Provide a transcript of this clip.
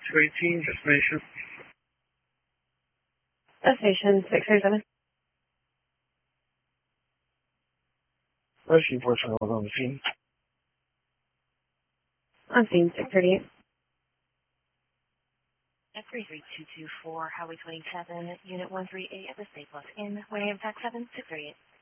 218, destination. Destination 637. Rescue personnel on the scene. On scene 638. At 33224, Highway 27, Unit 138 at the State Bus Inn, weighing impact 7638.